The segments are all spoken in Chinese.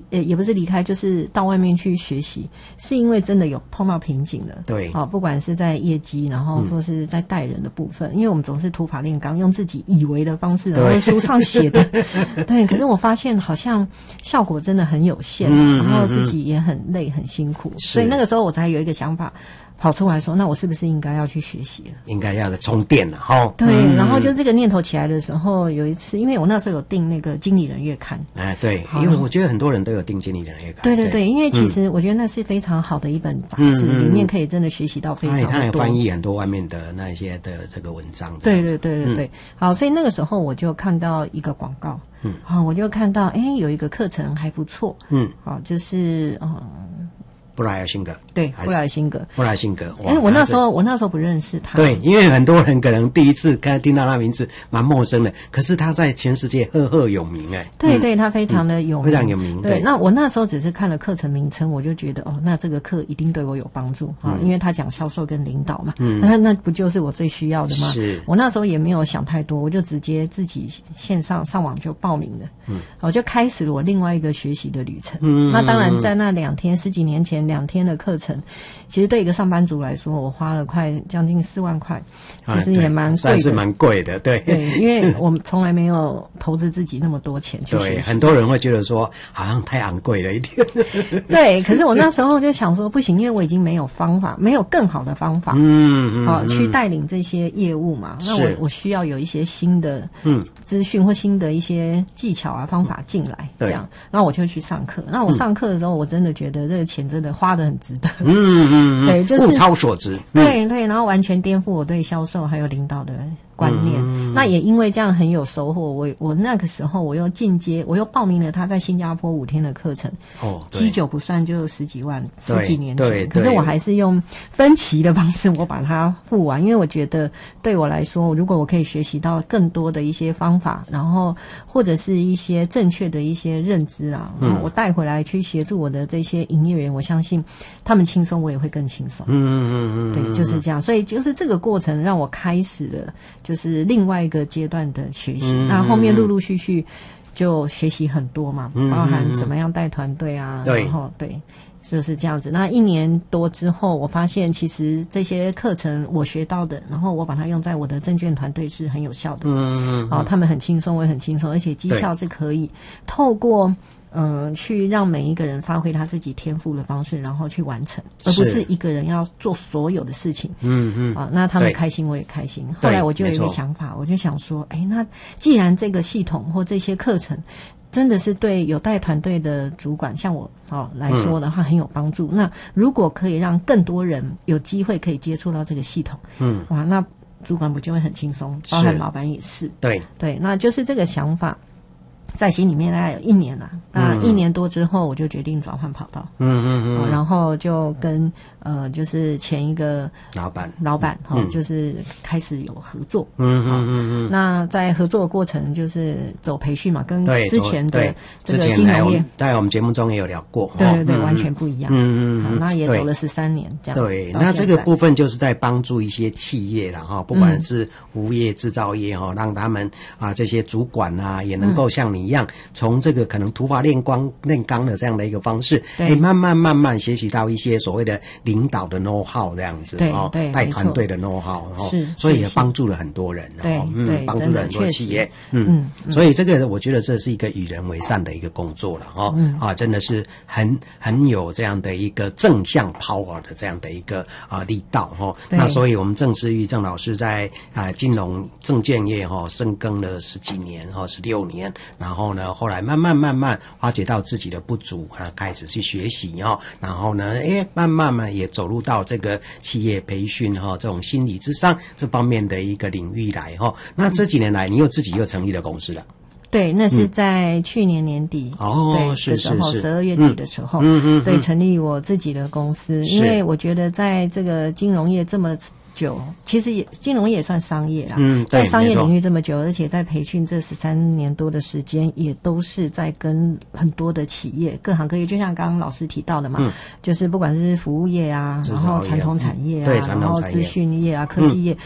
也不是离开，就是到外面去学习，是因为真的有碰到瓶颈了。 对， 不管是在业绩，然后或是在带人的部分，因为我们总是土法炼钢，用自己以为的方式，然后书上写的，对。可是我发现好像效果真的很有限，然后自己也很累很辛苦，所以那个时候我才有一个想法。跑出来说，那我是不是应该要去学习了？ 应该要充电了齁。 对，然后就这个念头起来的时候，有一次，因为我那时候有订那个经理人月刊。 对，因为我觉得很多人都有订经理人月刊。 对，因为其实我觉得那是非常好的一本杂志，里面可以真的学习到非常多。 他也翻译很多外面的那一些的这个文章。 对。好，所以那个时候我就看到一个广告，我就看到有一个课程还不错，就是布莱尔辛格， 对，布莱尔辛格。我那时候不认识他。 对，因为很多人可能第一次听到他名字蛮陌生的，可是他在全世界赫赫有名对，他非常的有名， 非常有名。 对，那我那时候只是看了课程名称，我就觉得那这个课一定对我有帮助因为他讲销售跟领导嘛，那不就是我最需要的吗？ 是。 我那时候也没有想太多，我就直接自己线上上网就报名了，我就开始了我另外一个学习的旅程。那当然在那2天10几年前2天的课程，其实对一个上班族来说，我花了将近4万块，其实也蛮贵的， 算是蛮贵的，对， 因为我们从来没有投资自己那么多钱去学习。 对，很多人会觉得说好像太昂贵了一点。 对，可是我那时候就想说不行，因为我已经没有方法，没有更好的方法，去带领这些业务嘛。那我需要有一些新的资讯或新的一些技巧啊方法进来，这样，然后我就去上课。那我上课的时候，我真的觉得这个钱真的花得很值得。对，就是物超所值。 对，然后完全颠覆我对销售还有领导的观念。那也因为这样很有收获，我那个时候我又进阶，我又报名了他在新加坡5天的课程。基酒不算就10几万，10几年前。可是我还是用分期的方式我把它付完，因为我觉得对我来说，如果我可以学习到更多的一些方法，然后或者是一些正确的一些认知我带回来去协助我的这些营业员，我相信他们轻松，我也会更轻松。对，就是这样。所以就是这个过程让我开始了就是另外一个阶段的学习。那后面陆陆续续就学习很多嘛，包含怎么样带团队啊，然后对，就是这样子。那1年多之后，我发现其实这些课程我学到的，然后我把它用在我的证券团队是很有效的。他们很轻松，我也很轻松，而且绩效是可以透过去让每一个人发挥他自己天赋的方式，然后去完成，而不是一个人要做所有的事情。那他们开心，我也开心。后来我就有一个想法，我就想说，那既然这个系统或这些课程真的是对有带团队的主管像我来说的话很有帮助，那如果可以让更多人有机会可以接触到这个系统，那主管不就会很轻松，包含老板也是。对，那就是这个想法在心里面大概有1年了。那1年多之后，我就决定转换跑道。然后就跟就是前一个老板就是开始有合作。那在合作的过程就是走培训嘛，跟之前的这个金融业， 在我们节目中也有聊过。 对，完全不一样。那也走了13年这样。 对，那这个部分就是在帮助一些企业啦不管是服务业、制造业让他们这些主管也能够像你一样，从这个可能土法炼钢的这样的一个方式，慢慢学习到一些所谓的领导的 know how 这样子， 对， 带团队的 know how， 所以也帮助了很多人， 对， 帮助了很多企业，所以这个我觉得这是一个与人为善的一个工作了真的是很有这样的一个正向 power 的这样的一个力道那所以我们郑思玉郑老师在金融证券业深耕了10几年16年，然后呢后来慢慢发觉到自己的不足开始去学习然后呢慢慢也走入到这个企业培训这种心理智商这方面的一个领域来那这几年来你自己又成立了公司了。 对，那是在去年年底对的时候，12月底的时候，对，成立我自己的公司。因为我觉得在这个金融业这么久，其实金融业也算商业啦，在商业领域这么久，而且在培训这13年多的时间，也都是在跟很多的企业各行各业，就像刚刚老师提到的嘛，就是不管是服务业啊，然后传统产业啊，然后资讯业啊，科技业。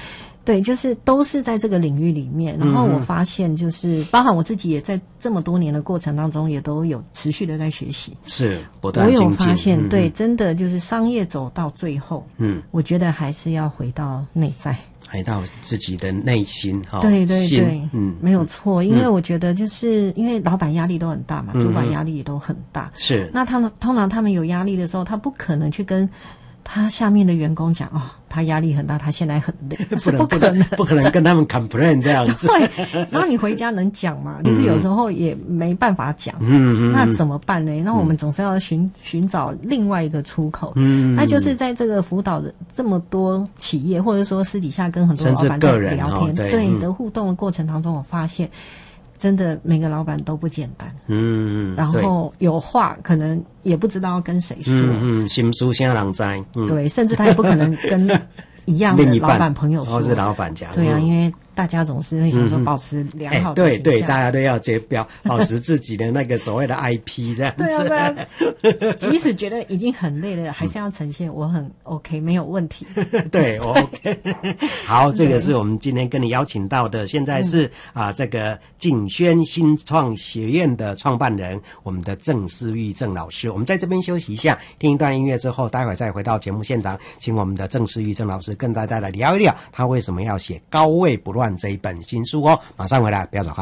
对，就是都是在这个领域里面。然后我发现，就是包含我自己也在这么多年的过程当中，也都有持续的在学习， 是不断精进。 我有发现，对，真的就是商业走到最后，我觉得还是要回到内在。 回到自己的内心， 对对对，没有错。因为我觉得，就是因为老板压力都很大嘛，主管压力也都很大。 是， 那通常他们有压力的时候，他不可能去跟他下面的员工讲他压力很大，他现在很累，不可能跟他们 complain 这样子。 对，然后你回家能讲吗？就是有时候也没办法讲。那怎么办呢？那我们总是要寻找另外一个出口。那就是在这个辅导的这么多企业，或者说私底下跟很多老板在聊天，对的互动的过程当中，我发现。真的每个老板都不简单，然后有话可能也不知道跟谁说， 心事啥人知， 对，甚至他也不可能跟一样的老板朋友说， 或是老板讲， 对啊，因为大家总是会想说保持良好的形象， 对，大家都要保持自己的那个所谓的 IP 这样子。 对啊，即使觉得已经很累了，还是要呈现我很 OK， 没有问题。 对，我 OK。好，这个是我们今天跟你邀请到的，现在是这个景轩新创学院的创办人，我们的郑思玉郑老师。我们在这边休息一下，听一段音乐之后，待会再回到节目现场，请我们的郑思玉郑老师跟大家来聊一聊，他为什么要写《高位不乱》这一本新书哦。马上回来，不要走开。